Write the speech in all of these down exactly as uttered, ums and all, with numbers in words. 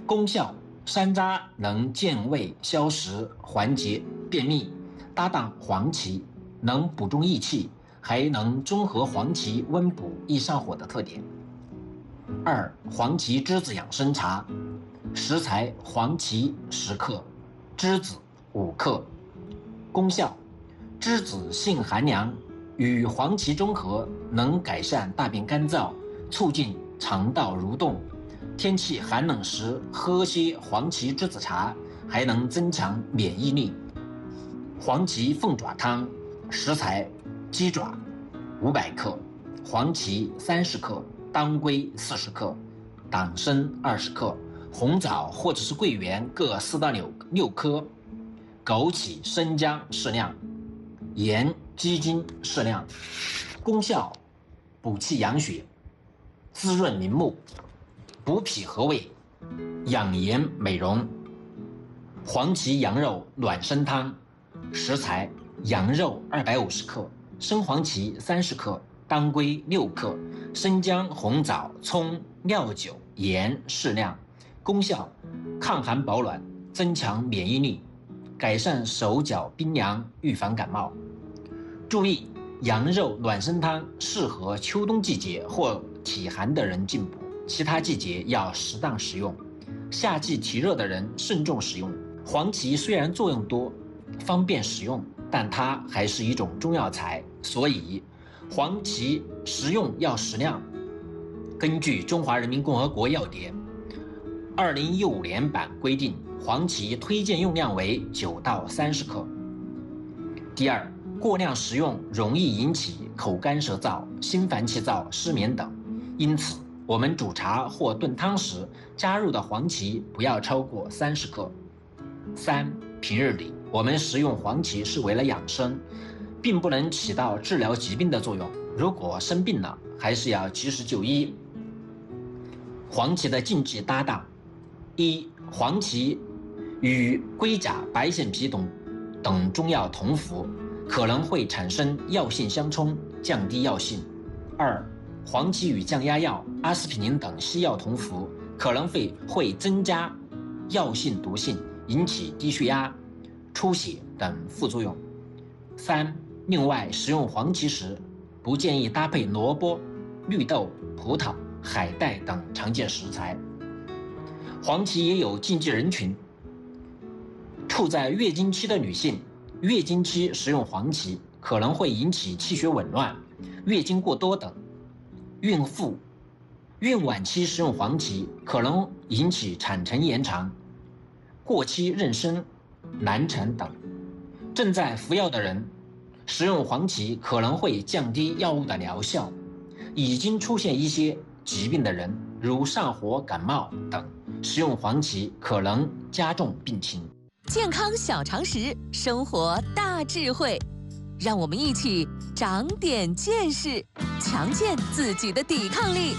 功效：山楂能健胃消食，缓解便秘，搭档黄芪能补中益气，还能中和黄芪温补易上火的特点。二、黄芪栀子养生茶，食材：黄芪十克，栀子五克。功效：栀子性寒凉，与黄芪中和，能改善大便干燥，促进肠道蠕动。天气寒冷时喝些黄芪栀子茶，还能增强免疫力。黄芪凤爪汤，食材：鸡爪五百克，黄芪三十克，当归四十克，党参二十克，红枣或者是桂圆各四到六六颗，枸杞、生姜适量，盐、鸡精适量。功效：补气养血，滋润明目，补脾和胃，养颜美容。黄芪羊肉暖参汤，食材：羊肉二百五十克，生黄芪三十克，当归六克，生姜、红枣、葱、料酒、盐适量。功效：抗寒保暖，增强免疫力，改善手脚冰凉，预防感冒。注意，羊肉暖参汤适合秋冬季节或体寒的人进补，其他季节要适当食用。夏季体热的人慎重食用。黄芪虽然作用多，方便使用，但它还是一种中药材，所以黄芪食用要适量。根据《中华人民共和国药典》二零一五年版规定，黄芪推荐用量为九到三十克。第二，过量食用容易引起口干舌燥、心烦气躁、失眠等，因此我们煮茶或炖汤时加入的黄芪不要超过三十克。三、平日里我们食用黄芪是为了养生，并不能起到治疗疾病的作用。如果生病了，还是要及时就医。黄芪的禁忌搭档：一、黄芪与龟甲、白藓皮等等中药同服，可能会产生药性相冲，降低药性。二、黄芪与降压药、阿司匹林等西药同服，可能会会增加药性毒性，引起低血压、出血等副作用。三、另外食用黄芪时，不建议搭配萝卜、绿豆、葡萄、海带等常见食材。黄芪也有禁忌人群，处在月经期的女性，月经期食用黄芪可能会引起气血紊乱、月经过多等；孕妇、孕晚期食用黄芪可能引起产程延长、过期妊娠、难产等。正在服药的人食用黄芪可能会降低药物的疗效。已经出现一些疾病的人，如上火、感冒等，食用黄芪可能加重病情。 健康小常识，生活大智慧，让我们一起长点见识，强健自己的抵抗力。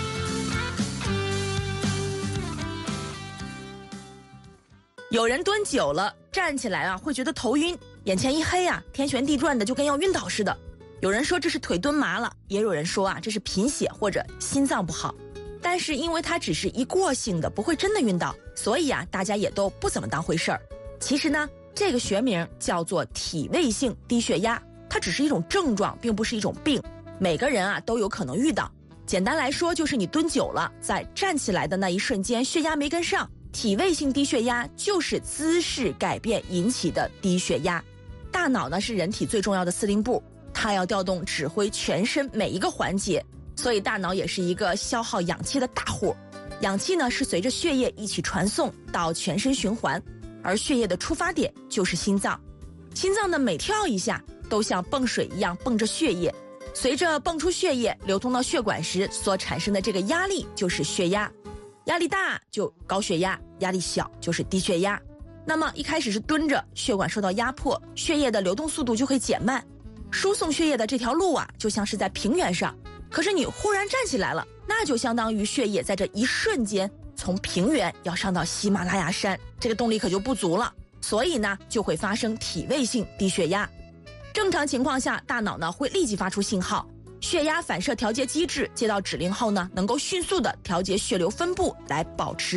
有人蹲久了，站起来啊会觉得头晕，眼前一黑啊，天旋地转的，就跟要晕倒似的。有人说这是腿蹲麻了，也有人说啊这是贫血或者心脏不好。但是因为它只是一过性的，不会真的晕倒，所以啊大家也都不怎么当回事儿。其实呢，这个学名叫做体位性低血压，它只是一种症状，并不是一种病，每个人啊都有可能遇到。简单来说，就是你蹲久了，在站起来的那一瞬间血压没跟上。体位性低血压就是姿势改变引起的低血压。大脑呢是人体最重要的司令部，它要调动指挥全身每一个环节，所以大脑也是一个消耗氧气的大户。氧气呢是随着血液一起传送到全身循环，而血液的出发点就是心脏。心脏的每跳一下都像泵水一样泵着血液，随着泵出血液流通到血管时所产生的这个压力就是血压。压力大就高血压，压力小就是低血压。那么一开始是蹲着，血管受到压迫，血液的流动速度就会减慢，输送血液的这条路啊就像是在平原上，可是你忽然站起来了，那就相当于血液在这一瞬间从平原要上到喜马拉雅山，这个动力可就不足了，所以呢就会发生体位性低血压。正常情况下，大脑呢会立即发出信号，血压反射调节机制接到指令后呢，能够迅速的调节血流分布，来保持